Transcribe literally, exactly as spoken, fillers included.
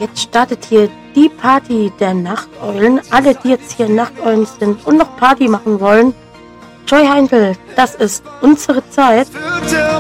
jetzt startet hier die Party der Nachteulen. Alle, die jetzt hier Nachteulen sind und noch Party machen wollen. Joy Heindl, das ist unsere Zeit.